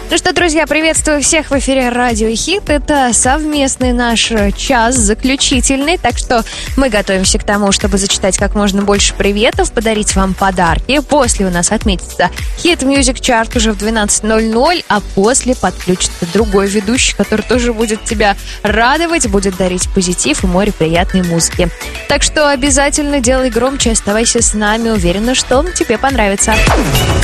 Ну что, друзья, приветствую всех в эфире Радио Хит. Это совместный наш час, заключительный. Так что мы готовимся к тому, чтобы зачитать как можно больше приветов, подарить вам подарки. После у нас отметится Hit Music Chart уже в 12:00, а после подключится другой ведущий, который тоже будет тебя радовать, будет дарить позитив и море приятной музыки. Так что обязательно делай громче, оставайся с нами. Уверена, что тебе понравится.